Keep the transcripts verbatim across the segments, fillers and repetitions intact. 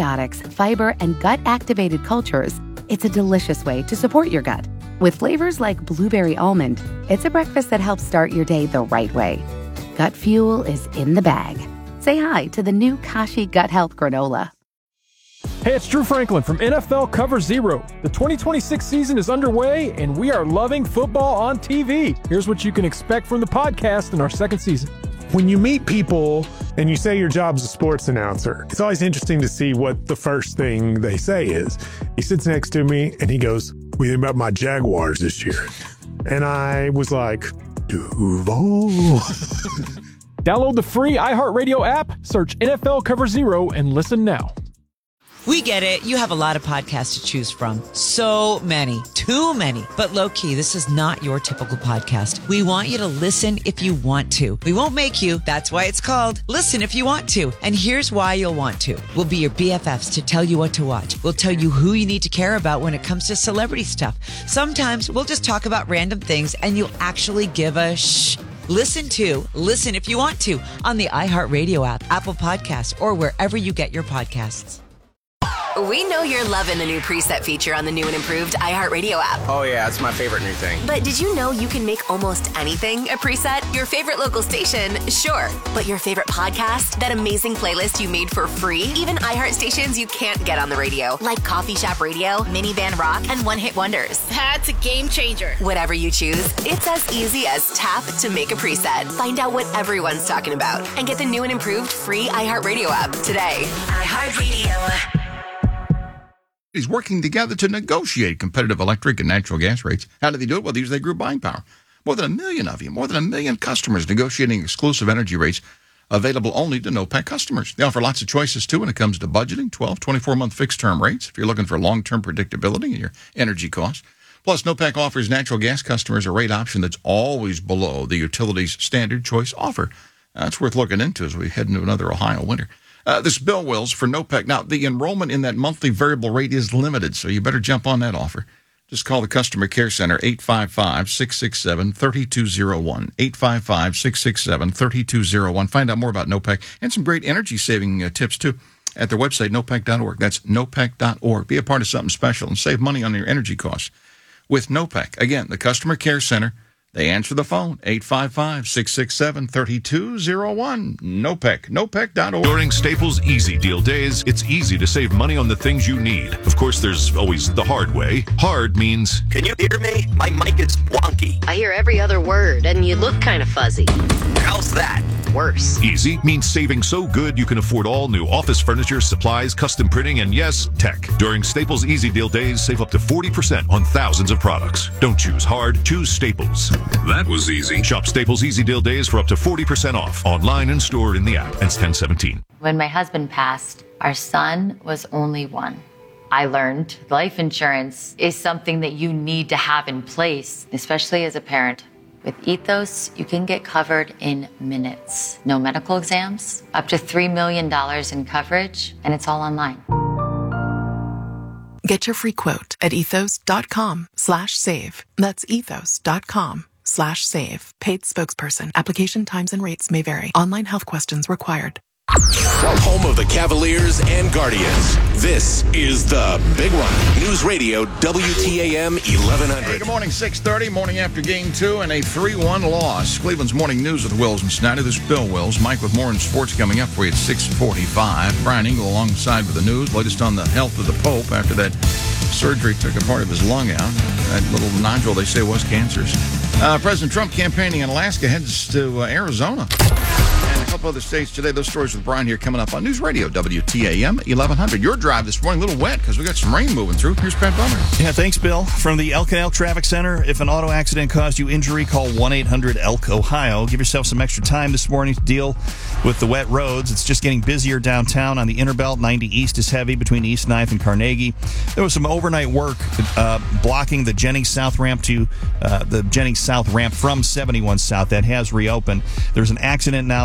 probiotics, fiber, and gut-activated cultures, it's a delicious way to support your gut. With flavors like blueberry almond, it's a breakfast that helps start your day the right way. Gut Fuel is in the bag. Say hi to the new Kashi Gut Health Granola. Hey, it's Drew Franklin from N F L Cover Zero. The twenty twenty-six season is underway, and we are loving football on T V. Here's what you can expect from the podcast in our second season. When you meet people and you say your job's a sports announcer, it's always interesting to see what the first thing they say is. He sits next to me and he goes, "What do you think about my Jaguars this year?" And I was like, Duval. Download the free iHeartRadio app, search N F L Cover Zero, and listen now. We get it. You have a lot of podcasts to choose from. So many. Too many. But low-key, this is not your typical podcast. We want you to listen if you want to. We won't make you. That's why it's called Listen If You Want To. And here's why you'll want to. We'll be your B F Fs to tell you what to watch. We'll tell you who you need to care about when it comes to celebrity stuff. Sometimes we'll just talk about random things and you'll actually give a shh. Listen to Listen If You Want To on the iHeartRadio app, Apple Podcasts, or wherever you get your podcasts. We know you're loving the new preset feature on the new and improved iHeartRadio app. Oh, yeah, it's my favorite new thing. But did you know you can make almost anything a preset? Your favorite local station, sure. But your favorite podcast? That amazing playlist you made for free? Even iHeart stations you can't get on the radio, like Coffee Shop Radio, Minivan Rock, and One Hit Wonders. That's a game changer. Whatever you choose, it's as easy as tap to make a preset. Find out what everyone's talking about and get the new and improved free iHeartRadio app today. iHeartRadio. Is working together to negotiate competitive electric and natural gas rates. How do they do it? Well, they use their group buying power. More than a million of you, more than a million customers negotiating exclusive energy rates available only to NOPEC customers. They offer lots of choices, too, when it comes to budgeting, twelve, twenty-four-month fixed-term rates if you're looking for long-term predictability in your energy costs. Plus, NOPEC offers natural gas customers a rate option that's always below the utility's standard choice offer. That's worth looking into as we head into another Ohio winter. Uh, this Bill Wills for NOPEC. Now, the enrollment in that monthly variable rate is limited, so you better jump on that offer. Just call the Customer Care Center, eight five five, six six seven, three two zero one, eight five five, six six seven, three two zero one. Find out more about NOPEC and some great energy-saving uh, tips, too, at their website, nopec dot org. That's nopec dot org. Be a part of something special and save money on your energy costs with NOPEC. Again, the Customer Care Center. They answer the phone, eight five five, six six seven, three two zero one. NOPEC, nopec dot org. During Staples Easy Deal Days, it's easy to save money on the things you need. Of course, there's always the hard way. Hard means... Can you hear me? My mic is wonky. I hear every other word, and you look kind of fuzzy. How's that? Worse. Easy means saving so good you can afford all new office furniture, supplies, custom printing, and yes, tech. During Staples Easy Deal Days, save up to forty percent on thousands of products. Don't choose hard, choose Staples. That was easy. Shop Staples Easy Deal Days for up to forty percent off. Online and stored in the app. Ends ten seventeen. When my husband passed, our son was only one. I learned life insurance is something that you need to have in place, especially as a parent. With Ethos, you can get covered in minutes. No medical exams, up to three million dollars in coverage, and it's all online. Get your free quote at ethos.com slash save. That's ethos.com slash save. Paid spokesperson. Application times and rates may vary. Online health questions required. Home of the Cavaliers and Guardians. This is the Big One. News Radio W T A M eleven hundred. Hey, good morning, six thirty, morning after game two, and a three one loss. Cleveland's Morning News with Wills and Snyder. This is Bill Wills. Mike with more in sports coming up for you at six forty-five. Brian Engel alongside with the news. Latest on the health of the Pope after that surgery took a part of his lung out. That little nodule they say was cancerous. Uh, President Trump campaigning in Alaska, heads to uh, Arizona. And a couple other states today. Those stories with Brian here coming up on News Radio W T A M eleven hundred. Your drive this morning, a little wet because we got some rain moving through. Here's Pat Bummer. Yeah, thanks, Bill. From the Elk and Elk Traffic Center, if an auto accident caused you injury, call one eight hundred elk ohio. Give yourself some extra time this morning to deal with the wet roads. It's just getting busier downtown on the Interbelt. ninety East is heavy between East ninth and Carnegie. There was some overnight work uh, blocking the Jennings South ramp to uh, the Jennings South ramp from seventy-one South. That has reopened. There's an accident now, though, on the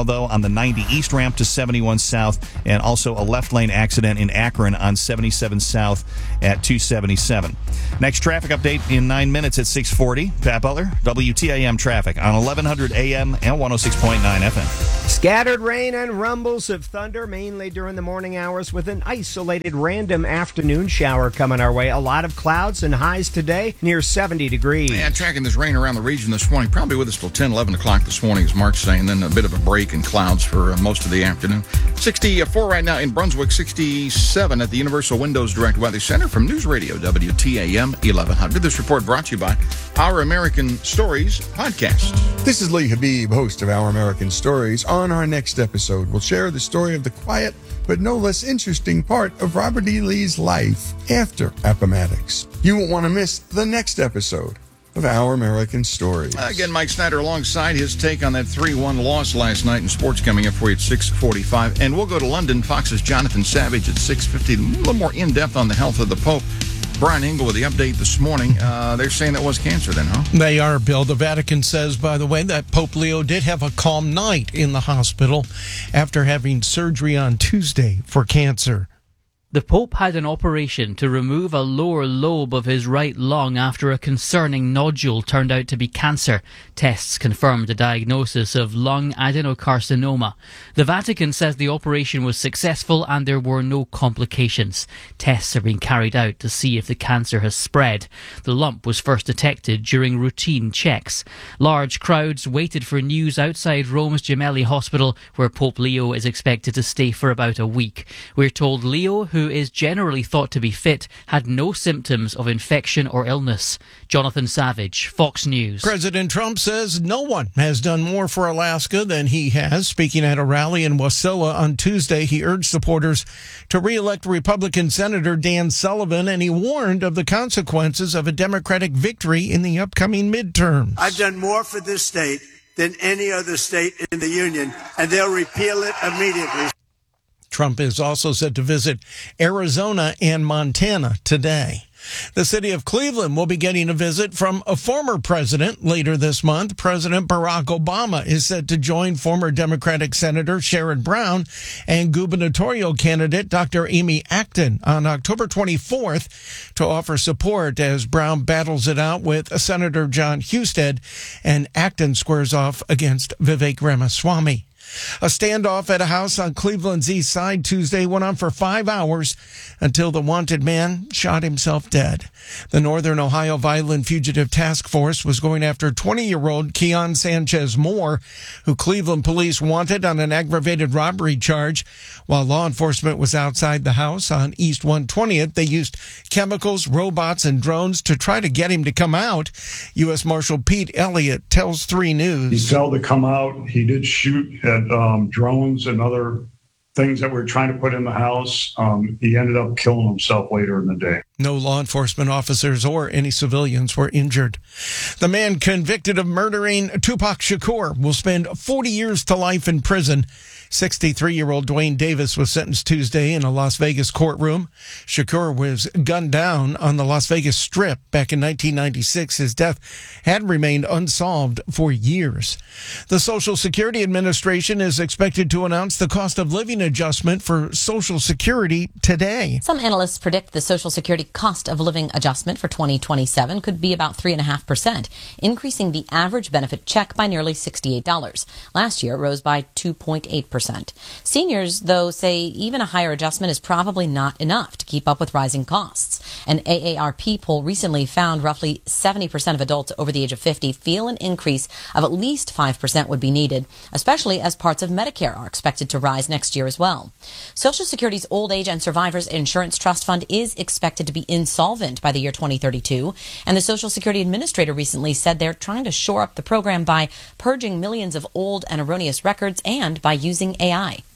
the ninety East ramp to seventy-one South, and also a left lane accident in Akron on seventy-seven South at two seventy-seven. Next traffic update in nine minutes at six forty. Pat Butler, W T A M traffic on eleven hundred A M and one oh six point nine F M. Scattered rain and rumbles of thunder, mainly during the morning hours, with an isolated random afternoon shower coming our way. A lot of clouds and highs today near seventy degrees. Yeah, tracking this rain around the region this morning, probably with us till ten, eleven o'clock this morning, as Mark's saying, then a bit of a break in clouds for uh, most of the afternoon. sixty-four right now in Brunswick, sixty-seven at the Universal Windows Direct Weather Center from News Radio W T A M eleven hundred. This report brought to you by Our American Stories podcast. This is Lee Habib, host of Our American Stories. On our next episode, we'll share the story of the quiet but no less interesting part of Robert E. Lee's life after Appomattox. You won't want to miss the next episode of Our American Stories. Uh, again, Mike Snyder alongside his take on that three one loss last night in sports coming up for you at six forty-five. And we'll go to London. Fox's Jonathan Savage at six fifty. A little more in-depth on the health of the Pope. Brian Engel with the update this morning. Uh, they're saying that was cancer then, huh? They are, Bill. The Vatican says, by the way, that Pope Leo did have a calm night in the hospital after having surgery on Tuesday for cancer. The Pope had an operation to remove a lower lobe of his right lung after a concerning nodule turned out to be cancer. Tests confirmed a diagnosis of lung adenocarcinoma. The Vatican says the operation was successful and there were no complications. Tests are being carried out to see if the cancer has spread. The lump was first detected during routine checks. Large crowds waited for news outside Rome's Gemelli Hospital, where Pope Leo is expected to stay for about a week. We're told Leo, who is generally thought to be fit, had no symptoms of infection or illness. Jonathan Savage, Fox News. President Trump says no one has done more for Alaska than he has. Speaking at a rally in Wasilla on Tuesday, he urged supporters to re-elect Republican Senator Dan Sullivan, and he warned of the consequences of a Democratic victory in the upcoming midterms. I've done more for this state than any other state in the union, and they'll repeal it immediately. Trump is also set to visit Arizona and Montana today. The city of Cleveland will be getting a visit from a former president later this month. President Barack Obama is set to join former Democratic Senator Sherrod Brown and gubernatorial candidate Doctor Amy Acton on October twenty-fourth to offer support as Brown battles it out with Senator John Husted and Acton squares off against Vivek Ramaswamy. A standoff at a house on Cleveland's east side Tuesday went on for five hours until the wanted man shot himself dead. The Northern Ohio Violent Fugitive Task Force was going after twenty-year-old Keon Sanchez Moore, who Cleveland police wanted on an aggravated robbery charge. While law enforcement was outside the house on East one twentieth, they used chemicals, robots, and drones to try to get him to come out. U S Marshal Pete Elliott tells three News. He failed to come out. He did shoot at um, drones and other things that we were trying to put in the house. Um, he ended up killing himself later in the day. No law enforcement officers or any civilians were injured. The man convicted of murdering Tupac Shakur will spend forty years to life in prison. sixty-three-year-old Dwayne Davis was sentenced Tuesday in a Las Vegas courtroom. Shakur was gunned down on the Las Vegas Strip back in nineteen ninety-six. His death had remained unsolved for years. The Social Security Administration is expected to announce the cost of living adjustment for Social Security today. Some analysts predict the Social Security cost of living adjustment for twenty twenty-seven could be about three point five percent, increasing the average benefit check by nearly sixty-eight dollars. Last year, it rose by two point eight percent. Seniors, though, say even a higher adjustment is probably not enough to keep up with rising costs. An A A R P poll recently found roughly seventy percent of adults over the age of fifty feel an increase of at least five percent would be needed, especially as parts of Medicare are expected to rise next year as well. Social Security's Old Age and Survivors Insurance Trust Fund is expected to be insolvent by the year twenty thirty-two, and the Social Security Administrator recently said they're trying to shore up the program by purging millions of old and erroneous records and by using A I.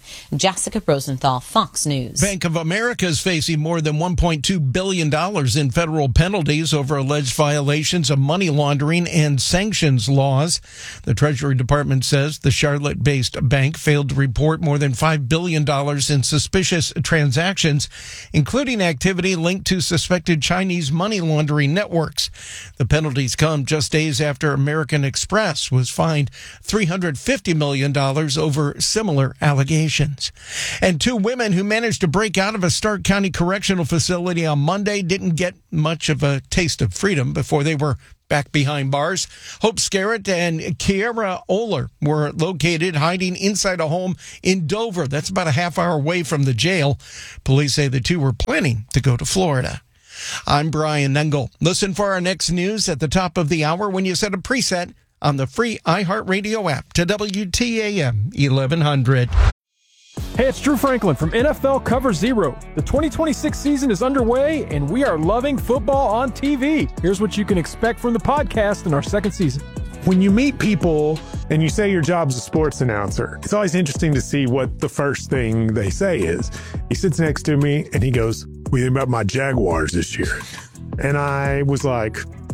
Jessica Rosenthal, Fox News. Bank of America is facing more than one point two billion dollars in federal penalties over alleged violations of money laundering and sanctions laws. The Treasury Department says the Charlotte-based bank failed to report more than five billion dollars in suspicious transactions, including activity linked to suspected Chinese money laundering networks. The penalties come just days after American Express was fined three hundred fifty million dollars over similar allegations. And two women who managed to break out of a Stark County Correctional Facility on Monday didn't get much of a taste of freedom before they were back behind bars. Hope Scarrett and Kiera Oler were located hiding inside a home in Dover. That's about a half hour away from the jail. Police say the two were planning to go to Florida. I'm Brian Nengel. Listen for our next news at the top of the hour when you set a preset on the free iHeartRadio app to W T A M eleven hundred. Hey, it's Drew Franklin from N F L Cover Zero. The twenty twenty-six season is underway, and we are loving football on T V. Here's what you can expect from the podcast in our second season. When you meet people and you say your job's a sports announcer, it's always interesting to see what the first thing they say is. He sits next to me and he goes, "What do you think about my Jaguars this year?" And I was like,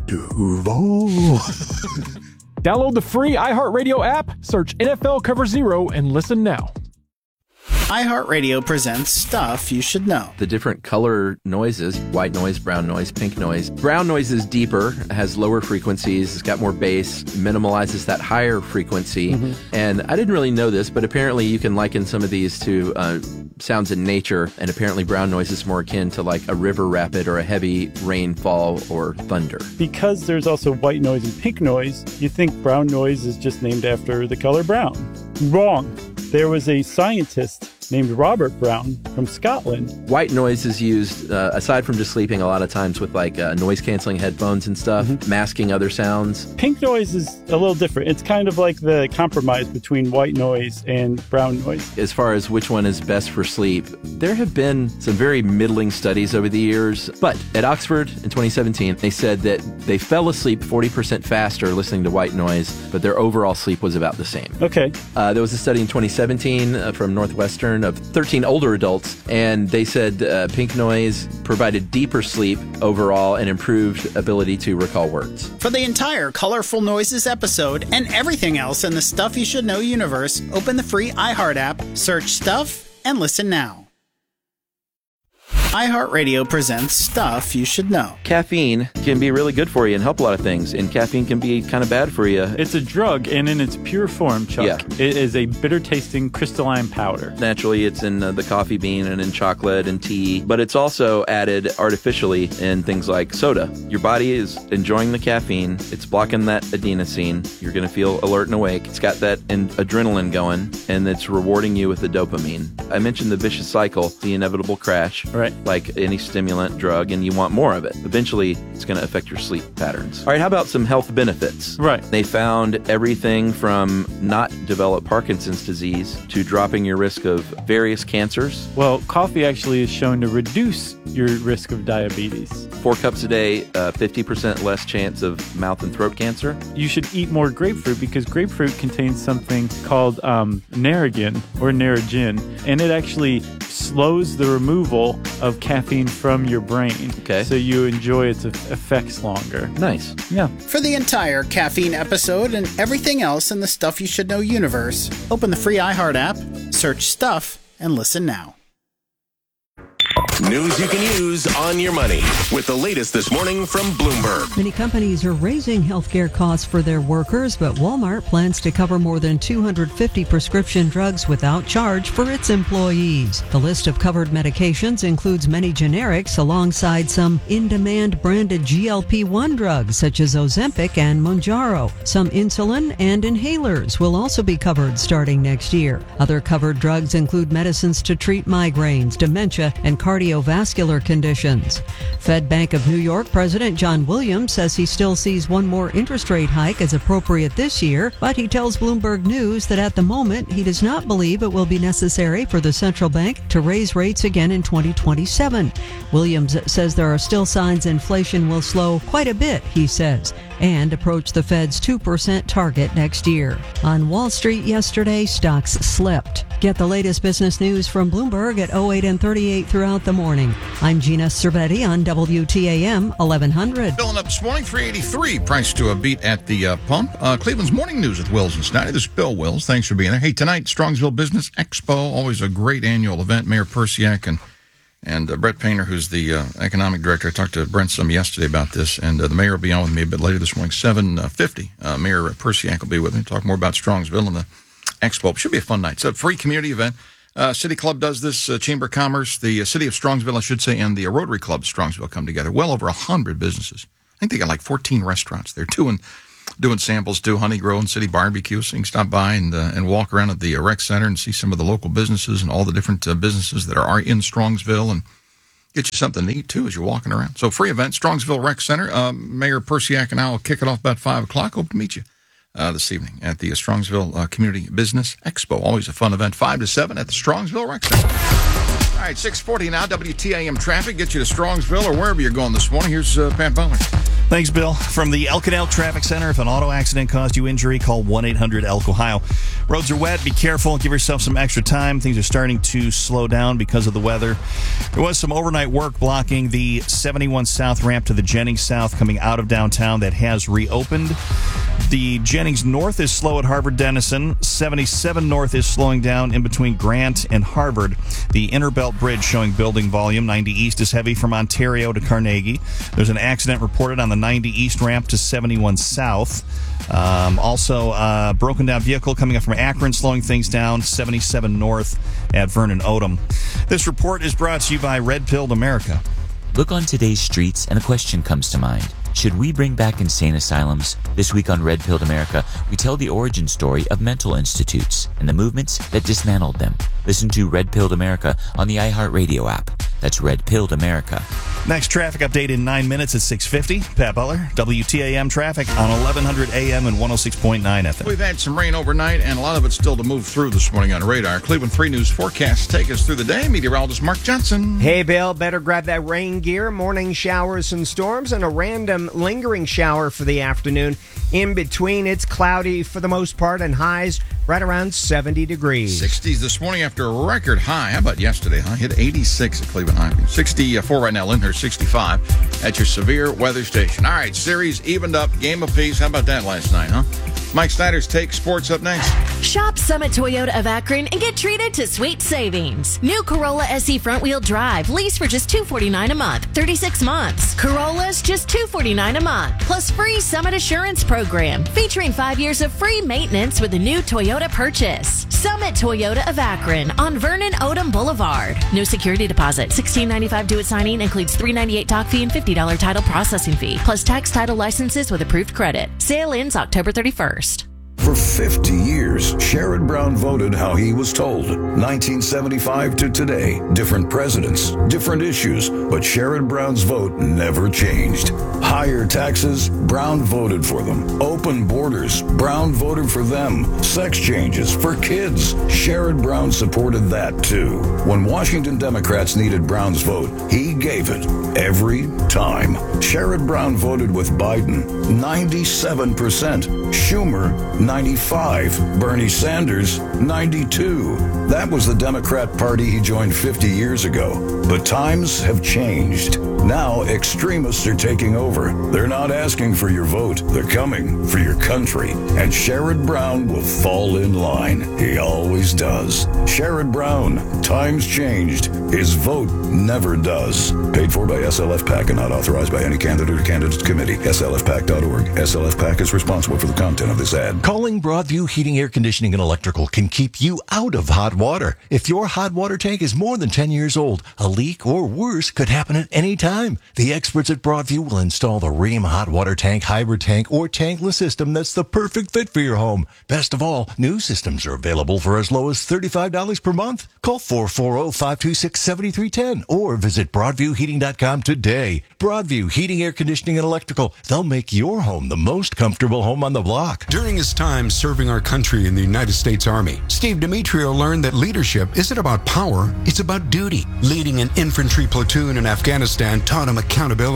Duval. Download the free iHeartRadio app, search N F L Cover Zero, and listen now. iHeartRadio presents Stuff You Should Know. The different color noises, white noise, brown noise, pink noise. Brown noise is deeper, has lower frequencies, it's got more bass, minimalizes that higher frequency. Mm-hmm. And I didn't really know this, but apparently you can liken some of these to uh, sounds in nature, and apparently brown noise is more akin to like a river rapid or a heavy rainfall or thunder. Because there's also white noise and pink noise, you think brown noise is just named after the color brown. Wrong. There was a scientist named Robert Brown from Scotland. White noise is used, uh, aside from just sleeping, a lot of times with like uh, noise-canceling headphones and stuff, mm-hmm. masking other sounds. Pink noise is a little different. It's kind of like the compromise between white noise and brown noise. As far as which one is best for sleep, there have been some very middling studies over the years, but at Oxford in twenty seventeen, they said that they fell asleep forty percent faster listening to white noise, but their overall sleep was about the same. Okay. Uh, there was a study in twenty seventeen uh, from Northwestern of thirteen older adults, and they said uh, pink noise provided deeper sleep overall and improved ability to recall words. For the entire Colorful Noises episode and everything else in the Stuff You Should Know universe, open the free iHeart app, search Stuff, and listen now. iHeartRadio presents Stuff You Should Know. Caffeine can be really good for you and help a lot of things, and caffeine can be kind of bad for you. It's a drug, and in its pure form, Chuck, yeah. It is a bitter-tasting crystalline powder. Naturally, it's in uh, the coffee bean and in chocolate and tea, but it's also added artificially in things like soda. Your body is enjoying the caffeine. It's blocking that adenosine. You're going to feel alert and awake. It's got that in- adrenaline going, and it's rewarding you with the dopamine. I mentioned the vicious cycle, the inevitable crash. Right. Like any stimulant drug, and you want more of it. Eventually, it's going to affect your sleep patterns. All right, how about some health benefits? Right. They found everything from not develop Parkinson's disease to dropping your risk of various cancers. Well, coffee actually is shown to reduce your risk of diabetes. Four cups a day, uh, fifty percent less chance of mouth and throat cancer. You should eat more grapefruit because grapefruit contains something called um, Narragin or Narragin, and it actually slows the removal of caffeine from your brain. Okay. So you enjoy its effects longer. Nice. Yeah. For the entire caffeine episode and everything else in the Stuff You Should Know universe, open the free iHeart app, search Stuff, and listen now. News you can use on your money with the latest this morning from Bloomberg. Many companies are raising healthcare costs for their workers, but Walmart plans to cover more than two hundred fifty prescription drugs without charge for its employees. The list of covered medications includes many generics alongside some in-demand branded G L P one drugs such as Ozempic and Mounjaro. Some insulin and inhalers will also be covered starting next year. Other covered drugs include medicines to treat migraines, dementia, and cardiovascular conditions. Fed Bank of New York President John Williams says he still sees one more interest rate hike as appropriate this year, but he tells Bloomberg News that at the moment he does not believe it will be necessary for the central bank to raise rates again in twenty twenty-seven. Williams says there are still signs inflation will slow quite a bit, he says, and approach the Fed's two percent target next year. On Wall Street yesterday, stocks slipped. Get the latest business news from Bloomberg at oh eight and thirty-eight throughout the morning. I'm Gina Cervetti on W T A M eleven hundred. Filling up this morning, three eighty-three price to a beat at the uh, pump. Uh, Cleveland's Morning News with Wills and Snoddy. This is Bill Wills. Thanks for being there. Hey, tonight, Strongsville Business Expo, always a great annual event. Mayor Persiak and and uh, Brett Painter, who's the uh, economic director. I talked to Brent some yesterday about this, and uh, the mayor will be on with me a bit later this morning, seven fifty. Uh, Mayor Persiak will be with me, talk more about Strongsville and the Expo. It should be a fun night. It's a free community event. Uh, City Club does this, uh, Chamber of Commerce, the uh, City of Strongsville, I should say, and the uh, Rotary Club of Strongsville come together. Well over one hundred businesses. I think they got like fourteen restaurants. They're doing doing samples too, Honey Grow and City Barbecue, so you can stop by and uh, and walk around at the uh, rec center and see some of the local businesses and all the different uh, businesses that are in Strongsville, and get you something to eat too as you're walking around. So free event, Strongsville Rec Center. Uh, Mayor Persiak and I will kick it off about five o'clock. Hope to meet you uh, this evening at the uh, Strongsville uh, Community Business Expo. Always a fun event, five to seven at the Strongsville Rec Center. All right, six forty now, W T A M traffic. Get you to Strongsville or wherever you're going this morning. Here's uh, Pat Butler. Thanks, Bill. From the Elk and Elk Traffic Center, if an auto accident caused you injury, call one eight hundred elk ohio. Roads are wet. Be careful. Give yourself some extra time. Things are starting to slow down because of the weather. There was some overnight work blocking the seventy-one South ramp to the Jennings South coming out of downtown. That has reopened. The Jennings North is slow at Harvard-Denison. seventy-seven North is slowing down in between Grant and Harvard. The Interbelt Bridge showing building volume. ninety East is heavy from Ontario to Carnegie. There's an accident reported on the ninety East ramp to seventy-one South. Um, also, uh, broken down vehicle coming up from Akron, slowing things down. seventy-seven North at Vernon Odom. This report is brought to you by Red Pilled America. Look on today's streets and a question comes to mind. Should we bring back insane asylums? This week on Red Pilled America, we tell the origin story of mental institutes and the movements that dismantled them. Listen to Red Pilled America on the iHeartRadio app. That's Red Pilled America. Next traffic update in nine minutes at six fifty. Pat Butler, W T A M traffic on eleven hundred A M and one oh six point nine F M. We've had some rain overnight, and a lot of it's still to move through this morning on radar. Cleveland three News forecasts take us through the day. Meteorologist Mark Johnson. Hey, Bill, better grab that rain gear. Morning showers and storms, and a random lingering shower for the afternoon. In between, it's cloudy for the most part, and highs right around seventy degrees. sixties this morning after a record high. How about yesterday, huh? Hit eighty-six at Cleveland High. sixty-four right now, Lyndhurst sixty-five at your severe weather station. All right, series evened up, game apiece. How about that last night, huh? Mike Snyder's Take Sports up next. Shop Summit Toyota of Akron and get treated to sweet savings. New Corolla S E front-wheel drive, lease for just two hundred forty-nine dollars a month, thirty-six months. Corolla's just two hundred forty-nine dollars a month, plus free Summit Assurance program, featuring five years of free maintenance with a new Toyota purchase. Summit Toyota of Akron on Vernon Odom Boulevard. No security deposit. sixteen ninety-five due at signing, includes three ninety-eight doc fee and fifty dollars title processing fee, plus tax title licenses with approved credit. Sale ends October thirty-first. For fifty years, Sherrod Brown voted how he was told. nineteen seventy-five to today, different presidents, different issues, but Sherrod Brown's vote never changed. Higher taxes, Brown voted for them. Open borders, Brown voted for them. Sex changes for kids, Sherrod Brown supported that too. When Washington Democrats needed Brown's vote, he gave it every time. Sherrod Brown voted with Biden, ninety-seven percent. Schumer, ninety-five. Bernie Sanders, ninety-two. That was the Democrat Party he joined fifty years ago. But times have changed. Now extremists are taking over. They're not asking for your vote. They're coming for your country. And Sherrod Brown will fall in line. He always does. Sherrod Brown, times changed. His vote never does. Paid for by S L F PAC and not authorized by any candidate or candidates committee. S L F pac dot org. S L F PAC is responsible for the content of this ad. Calling Broadview Heating, Air Conditioning, and Electrical can keep you out of hot water. If your hot water tank is more than ten years old, a leak or worse could happen at any time. The experts at Broadview will install the Rheem hot water tank, hybrid tank, or tankless system that's the perfect fit for your home. Best of all, new systems are available for as low as thirty-five dollars per month. Call four four zero, five two six, seven three one zero or visit broadview heating dot com today. Broadview Heating, Air Conditioning, and Electrical. They'll make your home the most comfortable home on the block. During his time serving our country in the United States Army, Steve Demetrio learned that leadership isn't about power, it's about duty. Leading an infantry platoon in Afghanistan taught him accountability.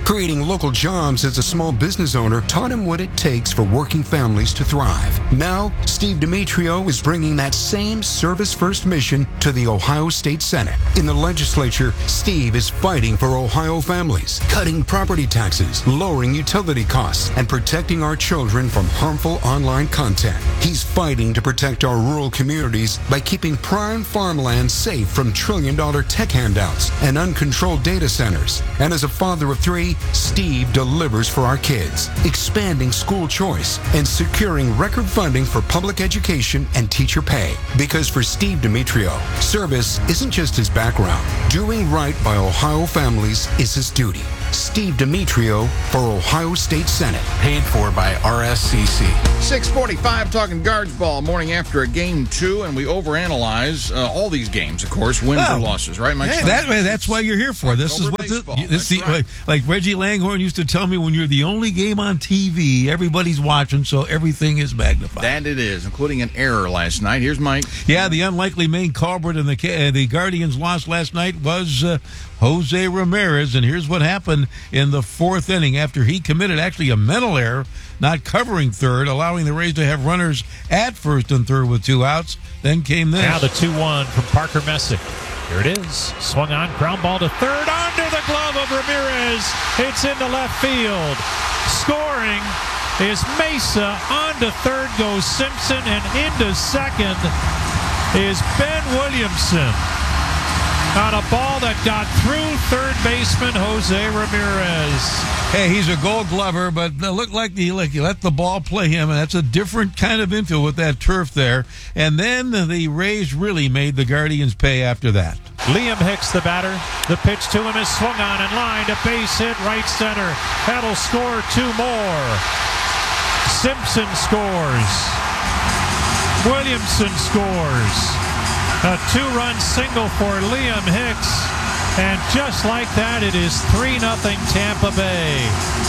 Creating local jobs as a small business owner taught him what it takes for working families to thrive. Now, Steve Demetrio is bringing that same service-first mission to the Ohio State Senate. In the legislature, Steve is fighting for Ohio families, cutting property taxes, lowering utility costs, and protecting our children from harmful online content. He's fighting to protect our rural communities by keeping prime farmland safe from trillion-dollar tech handouts and uncontrolled data centers. And as a father of three, Steve delivers for our kids, expanding school choice and securing record funding for public education and teacher pay. Because for Steve Demetrio, service isn't just his background. Doing right by Ohio families is his duty. Steve Demetrio for Ohio State Senate. Paid for by R S C C. six forty-five, talking guards ball, morning after a game two, and we overanalyze uh, all these games, of course, wins Well, or losses, right, Mike? Hey, that, that's why you're here for. This is what the, this the, like, like Reggie Langhorne used to tell me, when you're the only game on T V, everybody's watching, so everything is magnified. That it is, including an error last night. Here's Mike. Yeah, the unlikely main culprit in the uh, the Guardians' loss last night was uh, Jose Ramirez, and here's what happened in the fourth inning after he committed actually a mental error, not covering third, allowing the Rays to have runners at first and third with two outs. Then came this. Now the two one from Parker Messick. Here it is. Swung on, ground ball to third, under the glove of Ramirez. It's into left field. Scoring is Mesa. On to third goes Simpson, and into second is Ben Williamson on a ball that got through third baseman Jose Ramirez. Hey, he's a Gold Glover, but it looked like he, like he let the ball play him, and that's a different kind of infield with that turf there. And then the Rays really made the Guardians pay after that. Liam Hicks, the batter. The pitch to him is swung on and lined. A base hit right center. That'll score two more. Simpson scores. Williamson scores. A two-run single for Liam Hicks. And just like that, it is three nothing Tampa Bay.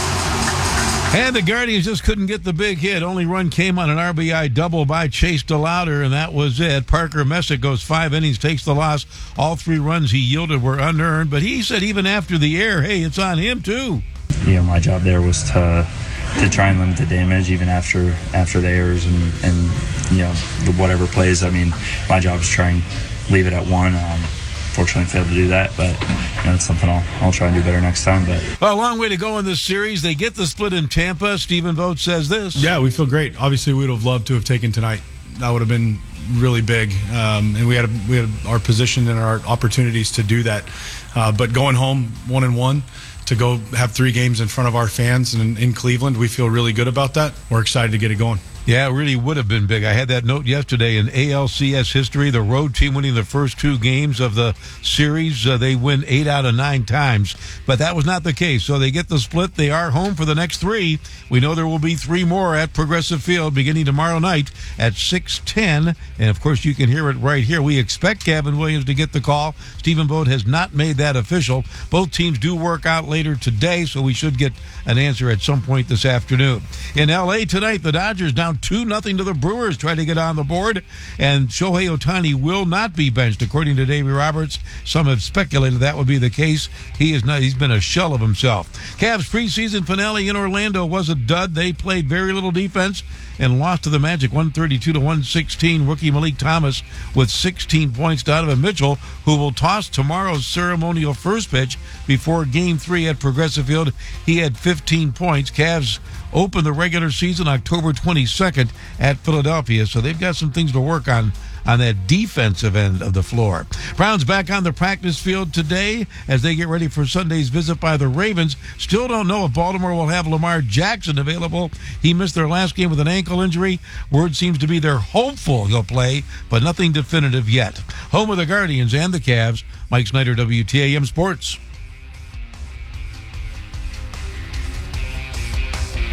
And the Guardians just couldn't get the big hit. Only run came on an R B I double by Chase DeLauder, and that was it. Parker Messick goes five innings, takes the loss. All three runs he yielded were unearned, but he said even after the error, hey, it's on him too. You know, my job there was to to try and limit the damage even after after the errors and, and you know, the whatever plays. I mean, my job is to try and leave it at one. Um, Fortunately, failed to do that, but you know, it's something I'll, I'll try and do better next time. But well, a long way to go in this series. They get the split in Tampa. Stephen Vogt says this. Yeah, we feel great. Obviously, we would have loved to have taken tonight. That would have been really big, um, and we had a, we had our position and our opportunities to do that. Uh, but going home one and one to go have three games in front of our fans and in, in Cleveland, we feel really good about that. We're excited to get it going. Yeah, it really would have been big. I had that note yesterday in A L C S history. The road team winning the first two games of the series. Uh, they win eight out of nine times. But that was not the case. So they get the split. They are home for the next three. We know there will be three more at Progressive Field beginning tomorrow night at six ten. And, of course, you can hear it right here. We expect Gavin Williams to get the call. Stephen Vogt has not made that official. Both teams do work out later today, so we should get an answer at some point this afternoon. In L A tonight, the Dodgers down two nothing to the Brewers, try to get on the board, and Shohei Ohtani will not be benched, according to Davey Roberts. Some have speculated that would be the case. He is not. He's been a shell of himself. Cavs preseason finale in Orlando was a dud. They played very little defense and lost to the Magic one thirty-two to one sixteen. Rookie Malik Thomas with sixteen points. Donovan Mitchell, who will toss tomorrow's ceremonial first pitch before Game three at Progressive Field, he had fifteen points. Cavs open the regular season October twenty-second at Philadelphia, so they've got some things to work on on that defensive end of the floor. Browns back on the practice field today as they get ready for Sunday's visit by the Ravens. Still don't know if Baltimore will have Lamar Jackson available. He missed their last game with an ankle injury. Word seems to be they're hopeful he'll play, but nothing definitive yet. Home of the Guardians and the Cavs, Mike Snyder, W T A M Sports.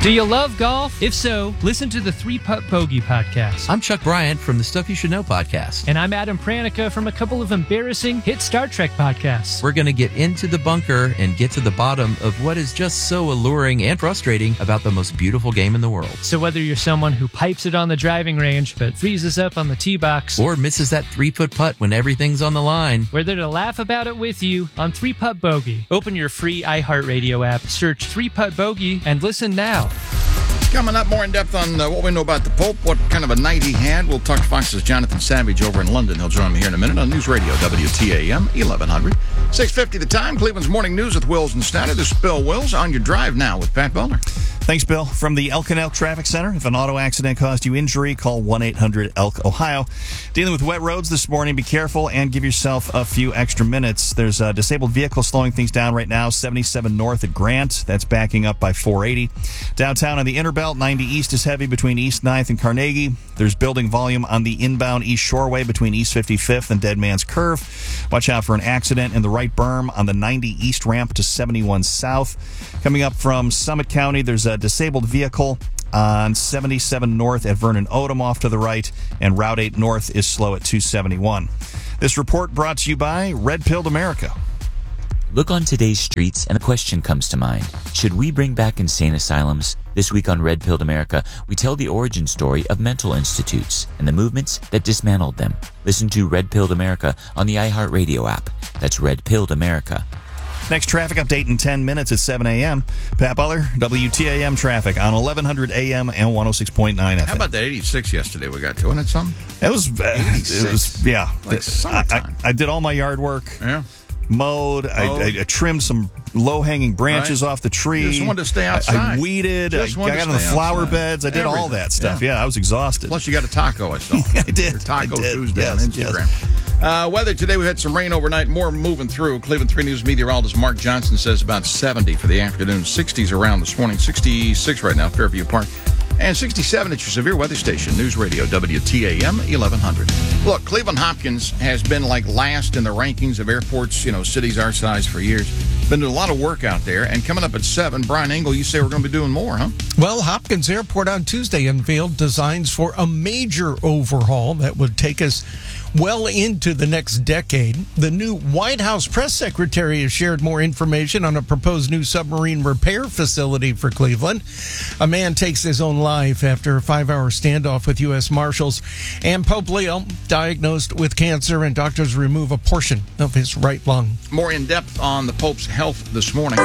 Do you love golf? If so, listen to the Three Putt Bogey podcast. I'm Chuck Bryant from the Stuff You Should Know podcast. And I'm Adam Pranica from a couple of embarrassing hit Star Trek podcasts. We're going to get into the bunker and get to the bottom of what is just so alluring and frustrating about the most beautiful game in the world. So whether you're someone who pipes it on the driving range but freezes up on the tee box, or misses that three-foot putt when everything's on the line, we're there to laugh about it with you on Three Putt Bogey. Open your free iHeartRadio app, search Three Putt Bogey, and listen now. Coming up, more in depth on uh, what we know about the Pope, what kind of a night he had. We'll talk to Fox's Jonathan Savage over in London. He'll join me here in a minute on News Radio W T A M eleven hundred. six fifty the time. Cleveland's Morning News with Wills and Snyder. This is Bill Wills on your drive now with Pat Bellner. Thanks, Bill. From the Elk and Elk Traffic Center, if an auto accident caused you injury, call one eight hundred elk ohio. Dealing with wet roads this morning, be careful and give yourself a few extra minutes. There's a disabled vehicle slowing things down right now, seventy-seven north at Grant. That's backing up by four eighty. Downtown on the Interbelt, ninety east is heavy between East ninth and Carnegie. There's building volume on the inbound East Shoreway between East fifty-fifth and Dead Man's Curve. Watch out for an accident in the right berm on the ninety east ramp to seventy-one south. Coming up from Summit County, there's a disabled vehicle on seventy-seven north at Vernon Odom off to the right, and Route eight north is slow at two seventy-one. This report brought to you by Red Pilled America. Look on today's streets and a question comes to mind. Should we bring back insane asylums? This week on Red Pilled America, we tell the origin story of mental institutes and the movements that dismantled them. Listen to Red Pilled America on the iHeartRadio app. That's Red Pilled America. Next traffic update in ten minutes at seven a.m. Pat Butler, W T A M traffic on eleven hundred A M and one oh six point nine F M. How about that eighty-six yesterday we got to? Wasn't it something? It was, uh, it was yeah. Like summertime. I, I did all my yard work. Yeah. Mowed. I, I, I trimmed some low-hanging branches Right. off the tree. Just wanted to stay outside. I, I weeded. I, I Just wanted got to on the stay flower outside. beds. I did Everything. all that stuff. Yeah. Yeah, I was exhausted. Plus, you got a taco, I saw. I did. Your Taco I did. Tuesday Yes, on Instagram. Uh, weather today, we had some rain overnight, more moving through. Cleveland three News meteorologist Mark Johnson says about seventy for the afternoon. sixties around this morning, sixty-six right now, Fairview Park. And sixty-seven at your severe weather station, News Radio W T A M eleven hundred. Look, Cleveland Hopkins has been like last in the rankings of airports, you know, cities our size for years. Been doing a lot of work out there. And coming up at seven, Brian Engel, you say we're going to be doing more, huh? Well, Hopkins Airport on Tuesday unveiled designs for a major overhaul that would take us well into the next decade. The new White House press secretary has shared more information on a proposed new submarine repair facility for Cleveland. A man takes his own life after a five-hour standoff with U S Marshals. And Pope Leo diagnosed with cancer, and doctors remove a portion of his right lung. More in depth on the Pope's health this morning.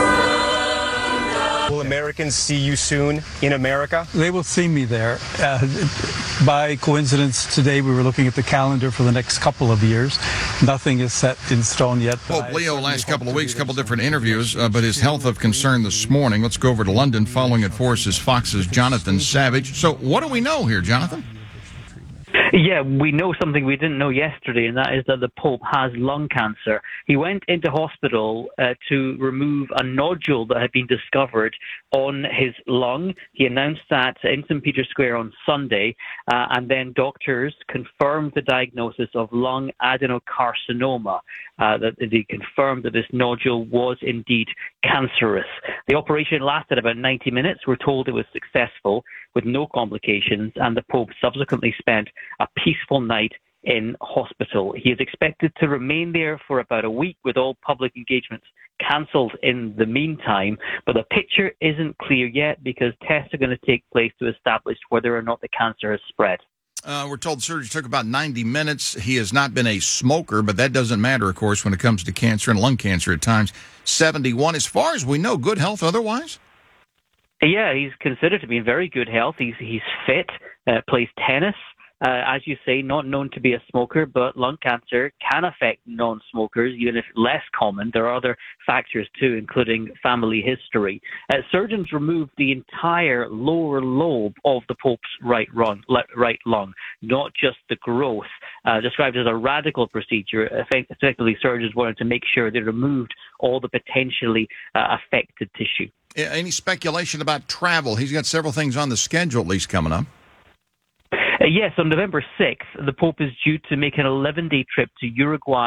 Will Americans see you soon in America? They will see me there. Uh, by coincidence, today we were looking at the calendar for the next couple of years. Nothing is set in stone yet. Pope Leo, last couple of weeks, couple different interviews, uh, but his health of concern this morning. Let's go over to London. Following it for us is Fox's Jonathan Savage. So what do we know here, Jonathan? Yeah, we know something we didn't know yesterday, and that is that the Pope has lung cancer. He went into hospital uh, to remove a nodule that had been discovered on his lung. He announced that in Saint Peter's Square on Sunday, uh, and then doctors confirmed the diagnosis of lung adenocarcinoma. Uh, that they confirmed that this nodule was indeed cancerous. The operation lasted about ninety minutes. We're told it was successful with no complications, and the Pope subsequently spent a peaceful night in hospital. He is expected to remain there for about a week with all public engagements cancelled in the meantime, but the picture isn't clear yet because tests are going to take place to establish whether or not the cancer has spread. Uh, we're told the surgery took about ninety minutes. He has not been a smoker, but that doesn't matter, of course, when it comes to cancer and lung cancer at times. seventy-one, as far as we know, good health otherwise? Yeah, he's considered to be in very good health. He's he's fit, uh, plays tennis. Uh, as you say, not known to be a smoker, but lung cancer can affect non-smokers, even if less common. There are other factors, too, including family history. Uh, surgeons removed the entire lower lobe of the Pope's right lung, right lung, not just the growth. Uh, described as a radical procedure. Effectively, surgeons wanted to make sure they removed all the potentially uh, affected tissue. Any speculation about travel? He's got several things on the schedule, at least, coming up. Uh, yes, on November sixth, the Pope is due to make an eleven-day trip to Uruguay,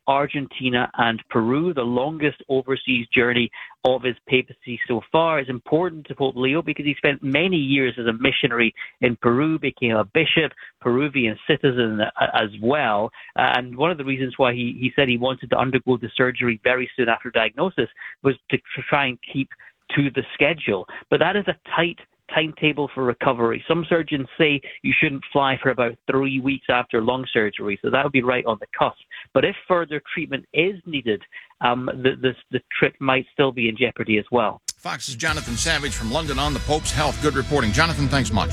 Argentina and Peru, the longest overseas journey of his papacy so far. Is important to Pope Leo because he spent many years as a missionary in Peru, became a bishop, Peruvian citizen as well. Uh, and one of the reasons why he, he said he wanted to undergo the surgery very soon after diagnosis was to try and keep to the schedule. But that is a tight timetable for recovery. Some surgeons say you shouldn't fly for about three weeks after lung surgery, so that would be right on the cusp. But if further treatment is needed, um, the, the, the trip might still be in jeopardy as well. Fox's Jonathan Savage from London on the Pope's health. Good reporting. Jonathan, thanks much.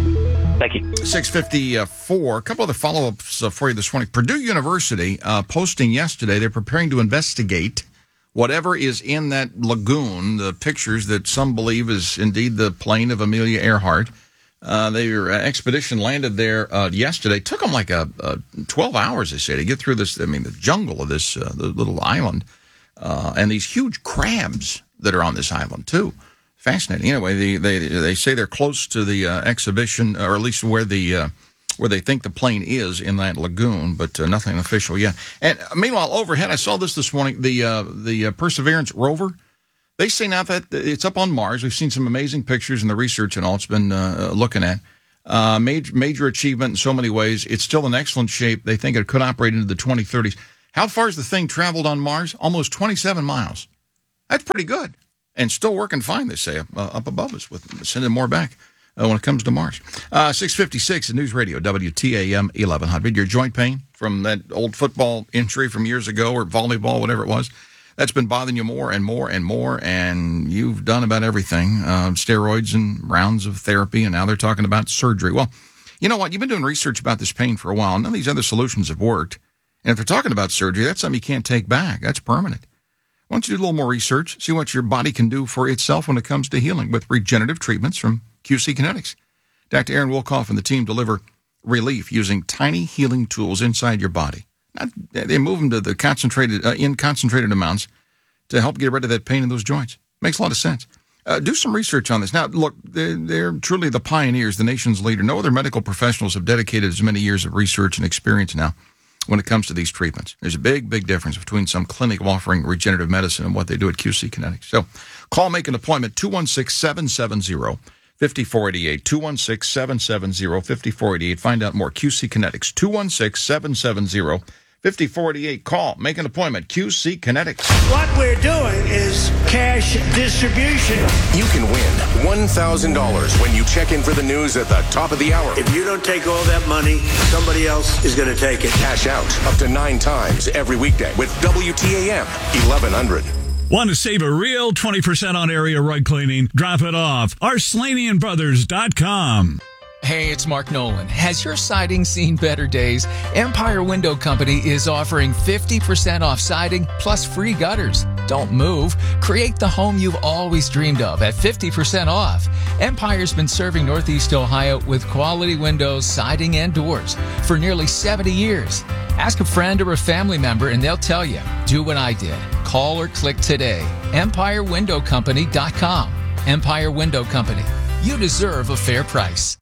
Thank you. six fifty-four. A couple other follow-ups uh, for you this morning. Purdue University uh, posting yesterday they're preparing to investigate whatever is in that lagoon, the pictures that some believe is indeed the plane of Amelia Earhart. Uh, their expedition landed there uh, yesterday. It took them like a, a twelve hours, they say, to get through this, I mean, the jungle of this uh, the little island. Uh, and these huge crabs that are on this island, too. Fascinating. Anyway, they they, they say they're close to the uh, exhibition, or at least where the... Uh, where they think the plane is in that lagoon, but uh, nothing official yet. And uh, meanwhile, overhead, I saw this this morning, the uh, the uh, Perseverance rover, they say now that it's up on Mars. We've seen some amazing pictures and the research and all it's been uh, looking at. Uh, major, major achievement in so many ways. It's still in excellent shape. They think it could operate into the twenty thirties. How far has the thing traveled on Mars? Almost twenty-seven miles. That's pretty good. And still working fine, they say, up, uh, up above us, with sending more back. Uh, when it comes to Mars. Uh, six fifty-six at News Radio, W T A M eleven hundred. Your joint pain from that old football injury from years ago or volleyball, whatever it was, that's been bothering you more and more and more, and you've done about everything, uh, steroids and rounds of therapy, and now they're talking about surgery. Well, you know what? You've been doing research about this pain for a while. None of these other solutions have worked. And if they're talking about surgery, that's something you can't take back. That's permanent. Why don't you do a little more research, see what your body can do for itself when it comes to healing with regenerative treatments from Q C Kinetics. Doctor Aaron Wolkoff and the team deliver relief using tiny healing tools inside your body. Not, they move them to the concentrated uh, in concentrated amounts to help get rid of that pain in those joints. Makes a lot of sense. Uh, do some research on this. Now, look, they're, they're truly the pioneers, the nation's leader. No other medical professionals have dedicated as many years of research and experience now when it comes to these treatments. There's a big, big difference between some clinic offering regenerative medicine and what they do at Q C Kinetics. So call, make an appointment, two one six, seven seven zero, five four eight eight, two one six, seven seven zero, five four eight eight. Find out more. Q C Kinetics, two one six, seven seven zero, five four eight eight. Call, make an appointment, Q C Kinetics. What we're doing is cash distribution. You can win one thousand dollars when you check in for the news at the top of the hour. If you don't take all that money, somebody else is going to take it. Cash out up to nine times every weekday with W T A M eleven hundred. Want to save a real twenty percent on area rug cleaning? Drop it off. Arslanian Brothers dot com. Hey, it's Mark Nolan. Has your siding seen better days? Empire Window Company is offering fifty percent off siding plus free gutters. Don't move. Create the home you've always dreamed of at fifty percent off. Empire's been serving Northeast Ohio with quality windows, siding, and doors for nearly seventy years. Ask a friend or a family member and they'll tell you. Do what I did. Call or click today. Empire Window Company dot com. Empire Window Company. You deserve a fair price.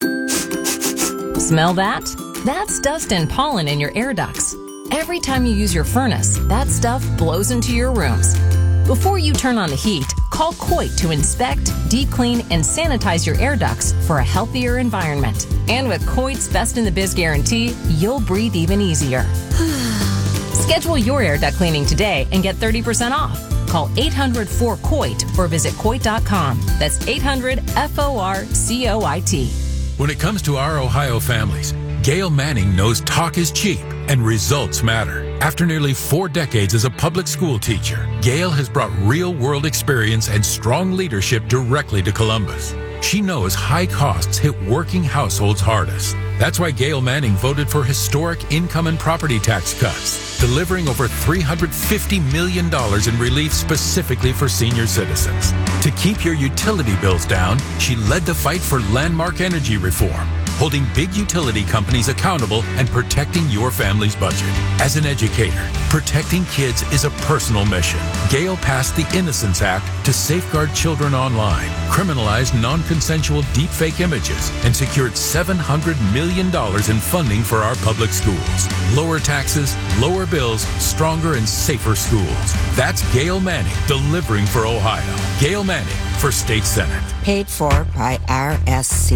Smell that? That's dust and pollen in your air ducts. Every time you use your furnace, that stuff blows into your rooms. Before you turn on the heat, call Coit to inspect, deep clean, and sanitize your air ducts for a healthier environment. And with Coit's Best in the Biz guarantee, you'll breathe even easier. Schedule your air duct cleaning today and get thirty percent off. Call eight hundred four C O I T or visit coit dot com. That's eight hundred F O R C O I T. When it comes to our Ohio families, Gail Manning knows talk is cheap and results matter. After nearly four decades as a public school teacher, Gail has brought real-world experience and strong leadership directly to Columbus. She knows high costs hit working households hardest. That's why Gail Manning voted for historic income and property tax cuts, delivering over three hundred fifty million dollars in relief specifically for senior citizens. To keep your utility bills down, she led the fight for landmark energy reform. holding big utility companies accountable and protecting your family's budget. As an educator, protecting kids is a personal mission. Gale passed the Innocence Act to safeguard children online, criminalized non-consensual deepfake images, and secured seven hundred million dollars in funding for our public schools. Lower taxes, lower bills, stronger and safer schools. That's Gale Manning delivering for Ohio. Gale Manning for State Senate. Paid for by R S C.